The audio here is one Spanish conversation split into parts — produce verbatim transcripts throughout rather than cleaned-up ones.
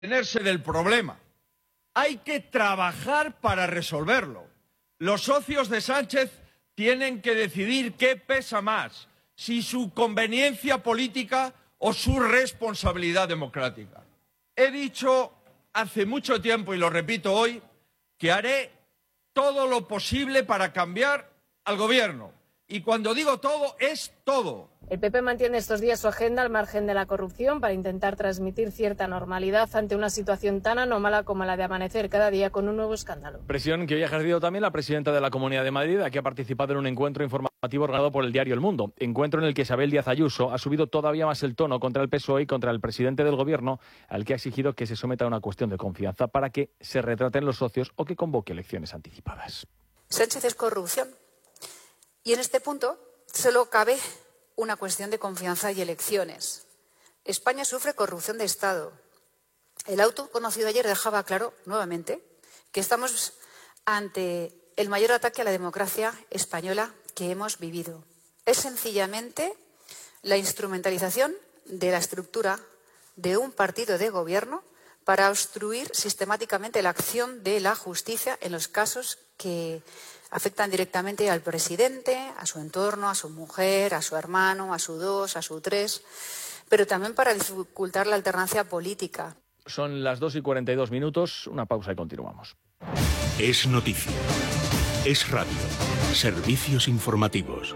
Tenerse del problema. Hay que trabajar para resolverlo. Los socios de Sánchez tienen que decidir qué pesa más, si su conveniencia política o su responsabilidad democrática. He dicho hace mucho tiempo, y lo repito hoy, que haré todo lo posible para cambiar al gobierno. Y cuando digo todo, es todo. El P P mantiene estos días su agenda al margen de la corrupción para intentar transmitir cierta normalidad ante una situación tan anómala como la de amanecer cada día con un nuevo escándalo. Presión que hoy ha ejercido también la presidenta de la Comunidad de Madrid, que ha participado en un encuentro informativo organizado por el diario El Mundo. Encuentro en el que Isabel Díaz Ayuso ha subido todavía más el tono contra el P S O E y contra el presidente del Gobierno, al que ha exigido que se someta a una cuestión de confianza para que se retraten los socios o que convoque elecciones anticipadas. Sánchez es corrupción. Y en este punto solo cabe una cuestión de confianza y elecciones. España sufre corrupción de Estado. El auto conocido ayer dejaba claro, nuevamente, que estamos ante el mayor ataque a la democracia española que hemos vivido. Es sencillamente la instrumentalización de la estructura de un partido de gobierno para obstruir sistemáticamente la acción de la justicia en los casos que afectan directamente al presidente, a su entorno, a su mujer, a su hermano, a su dos, a su tres, pero también para dificultar la alternancia política. Son las dos y cuarenta y dos minutos, una pausa y continuamos. Es noticia. Es radio. Servicios informativos.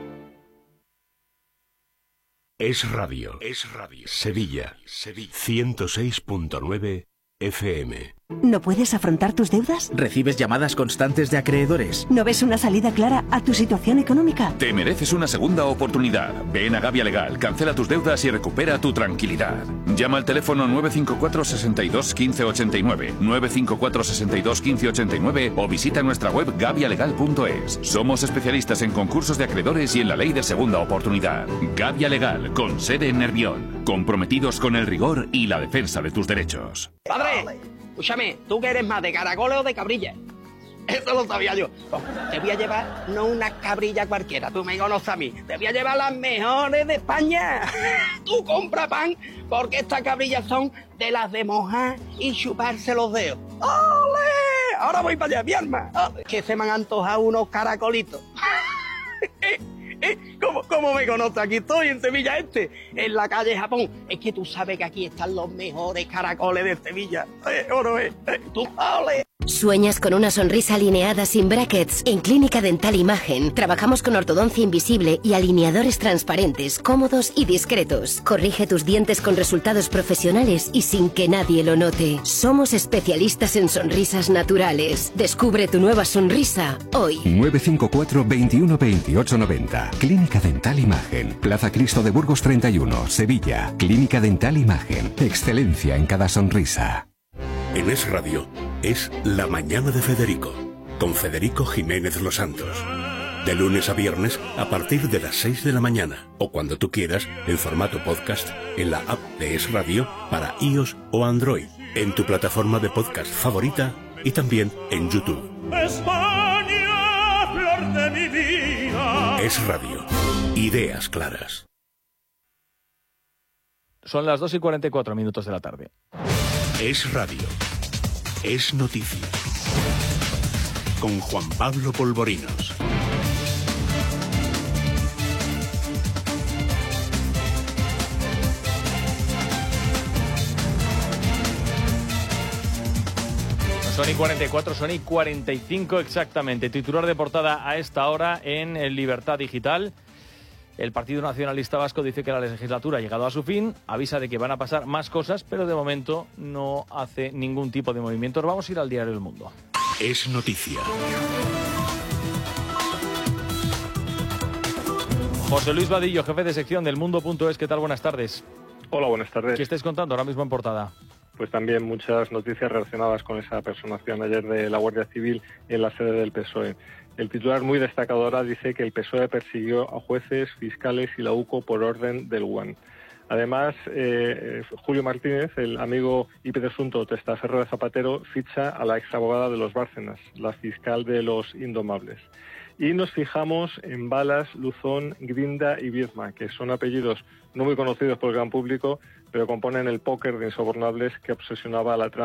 Es radio. Es radio. Sevilla. Sevilla. ciento seis punto nueve F M. ¿No puedes afrontar tus deudas? ¿Recibes llamadas constantes de acreedores? ¿No ves una salida clara a tu situación económica? Te mereces una segunda oportunidad. Ven a Gavia Legal, cancela tus deudas y recupera tu tranquilidad. Llama al teléfono nueve cinco cuatro, seis dos, uno cinco ocho nueve, nueve cinco cuatro, seis dos, uno cinco ocho nueve o visita nuestra web gavia legal punto es. Somos especialistas en concursos de acreedores y en la ley de segunda oportunidad. Gavia Legal, con sede en Nervión. Comprometidos con el rigor y la defensa de tus derechos. ¡Padre! Escúchame, ¿tú qué eres más, de caracoles o de cabrilla? Eso lo sabía yo. Te voy a llevar no una cabrilla cualquiera, tú me conoces a mí. Te voy a llevar las mejores de España. Tú compra pan, porque estas cabrillas son de las de mojar y chuparse los dedos. ¡Ole! Ahora voy para allá, mi alma. Que se me han antojado unos caracolitos. ¿Eh? ¿Eh? ¿Cómo, ¿Cómo me conoces? Aquí estoy, en Sevilla Este, en la calle Japón. Es que tú sabes que aquí están los mejores caracoles de Sevilla. ¿Eh? ¿O no es? ¿Eh? ¿Tú? ¡Ole! ¿Sueñas con una sonrisa alineada sin brackets? En Clínica Dental Imagen trabajamos con ortodoncia invisible y alineadores transparentes, cómodos y discretos. Corrige tus dientes con resultados profesionales y sin que nadie lo note. Somos especialistas en sonrisas naturales. Descubre tu nueva sonrisa hoy. nueve cinco cuatro, veintiuno, veintiocho, noventa. Clínica Dental Imagen. Plaza Cristo de Burgos treinta y uno, Sevilla. Clínica Dental Imagen. Excelencia en cada sonrisa. En Es Radio es La Mañana de Federico, con Federico Jiménez Los Santos. De lunes a viernes a partir de las seis de la mañana o cuando tú quieras en formato podcast en la app de Es Radio para iOS o Android, en tu plataforma de podcast favorita y también en YouTube. España, flor de mi vida. Es Radio. Ideas claras. Son las dos y cuarenta y cuatro minutos de la tarde. Es Radio. Es noticia. Con Juan Pablo Polvorinos. Son y cuarenta y cuatro, son y cuarenta y cinco exactamente. Titular de portada a esta hora en el Libertad Digital. El Partido Nacionalista Vasco dice que la legislatura ha llegado a su fin, avisa de que van a pasar más cosas, pero de momento no hace ningún tipo de movimientos. Vamos a ir al diario El Mundo. Es noticia. José Luis Vadillo, jefe de sección del Mundo punto es. ¿Qué tal? Buenas tardes. Hola, buenas tardes. ¿Qué estáis contando ahora mismo en portada? Pues también muchas noticias relacionadas con esa personación ayer de la Guardia Civil en la sede del P S O E. El titular muy destacadora dice que el P S O E persiguió a jueces, fiscales y la U C O por orden del U A N. Además, eh, Julio Martínez, el amigo y presunto testaferro de Zapatero, ficha a la exabogada de los Bárcenas, la fiscal de los Indomables. Y nos fijamos en Balas, Luzón, Grinda y Viedma, que son apellidos no muy conocidos por el gran público, pero componen el póker de insobornables que obsesionaba a la